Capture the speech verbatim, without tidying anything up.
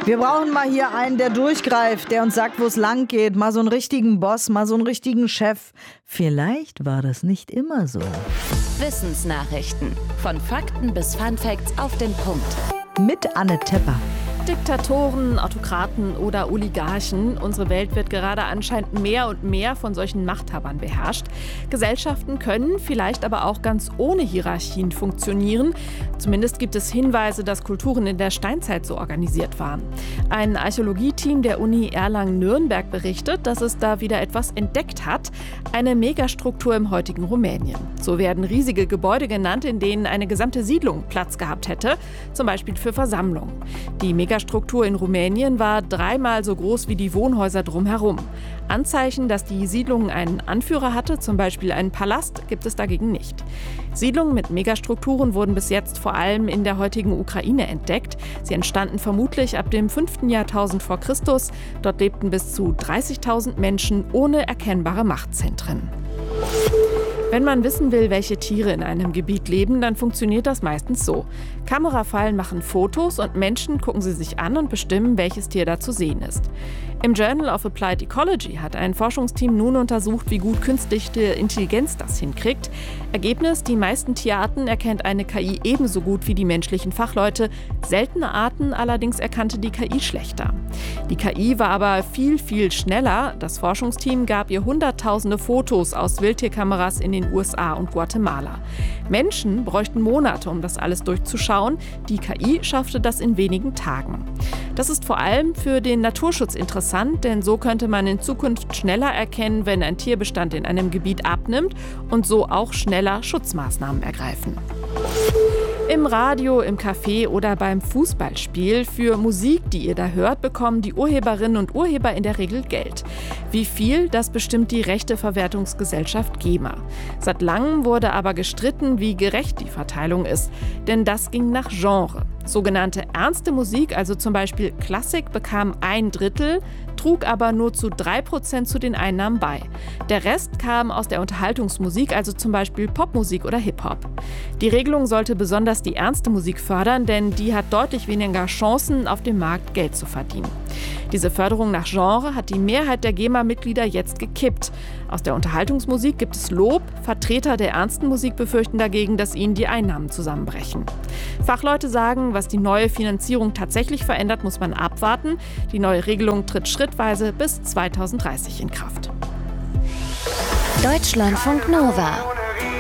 Wir brauchen mal hier einen, der durchgreift, der uns sagt, wo es lang geht. Mal so einen richtigen Boss, mal so einen richtigen Chef. Vielleicht war das nicht immer so. Wissensnachrichten. Von Fakten bis Funfacts auf den Punkt. Mit Anne Tepper. Diktatoren, Autokraten oder Oligarchen. Unsere Welt wird gerade anscheinend mehr und mehr von solchen Machthabern beherrscht. Gesellschaften können vielleicht aber auch ganz ohne Hierarchien funktionieren. Zumindest gibt es Hinweise, dass Kulturen in der Steinzeit so organisiert waren. Ein Archäologieteam der Uni Erlangen-Nürnberg berichtet, dass es da wieder etwas entdeckt hat. Eine Megastruktur im heutigen Rumänien. So werden riesige Gebäude genannt, in denen eine gesamte Siedlung Platz gehabt hätte, zum Beispiel für Versammlungen. Die Megastruktur in Rumänien war dreimal so groß wie die Wohnhäuser drumherum. Anzeichen, dass die Siedlung einen Anführer hatte, zum Beispiel einen Palast, gibt es dagegen nicht. Siedlungen mit Megastrukturen wurden bis jetzt vor allem in der heutigen Ukraine entdeckt. Sie entstanden vermutlich ab dem fünften Jahrtausend vor Christus. Dort lebten bis zu dreißigtausend Menschen ohne erkennbare Machtzentren. Wenn man wissen will, welche Tiere in einem Gebiet leben, dann funktioniert das meistens so. Kamerafallen machen Fotos und Menschen gucken sie sich an und bestimmen, welches Tier da zu sehen ist. Im Journal of Applied Ecology hat ein Forschungsteam nun untersucht, wie gut künstliche Intelligenz das hinkriegt. Ergebnis: Die meisten Tierarten erkennt eine K I ebenso gut wie die menschlichen Fachleute. Seltene Arten allerdings erkannte die K I schlechter. Die K I war aber viel, viel schneller. Das Forschungsteam gab ihr hunderttausende Fotos aus Wildtierkameras in den U S A und Guatemala. Menschen bräuchten Monate, um das alles durchzuschauen. Die K I schaffte das in wenigen Tagen. Das ist vor allem für den Naturschutz interessant, denn so könnte man in Zukunft schneller erkennen, wenn ein Tierbestand in einem Gebiet abnimmt und so auch schneller Schutzmaßnahmen ergreifen. Im Radio, im Café oder beim Fußballspiel. Für Musik, die ihr da hört, bekommen die Urheberinnen und Urheber in der Regel Geld. Wie viel, das bestimmt die Rechteverwertungsgesellschaft GEMA. Seit langem wurde aber gestritten, wie gerecht die Verteilung ist. Denn das ging nach Genre. Sogenannte ernste Musik, also zum Beispiel Klassik, bekam ein Drittel, trug aber nur zu drei Prozent zu den Einnahmen bei. Der Rest kam aus der Unterhaltungsmusik, also zum Beispiel Popmusik oder Hip-Hop. Die Regelung sollte besonders die ernste Musik fördern, denn die hat deutlich weniger Chancen, auf dem Markt Geld zu verdienen. Diese Förderung nach Genre hat die Mehrheit der GEMA-Mitglieder jetzt gekippt. Aus der Unterhaltungsmusik gibt es Lob, Vertreter der ernsten Musik befürchten dagegen, dass ihnen die Einnahmen zusammenbrechen. Fachleute sagen, was die neue Finanzierung tatsächlich verändert, muss man abwarten. Die neue Regelung tritt schrittweise bis zweitausenddreißig in Kraft. Deutschlandfunk Nova